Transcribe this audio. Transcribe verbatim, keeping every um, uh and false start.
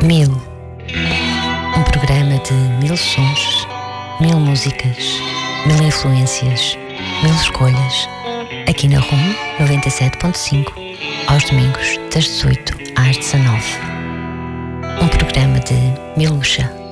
Mil. Um programa de mil sons, mil músicas, mil influências, mil escolhas. Aqui na RUM noventa e sete ponto cinco, aos domingos das dezoito às dezanove. Um programa de Miluxa.